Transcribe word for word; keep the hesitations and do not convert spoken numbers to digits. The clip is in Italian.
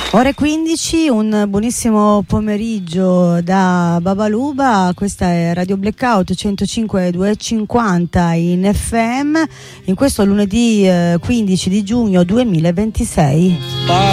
Ore quindici, un buonissimo pomeriggio da Babaluba. Questa è Radio Blackout centocinque duecentocinquanta in F M in questo lunedì eh, quindici di giugno duemilaventisei.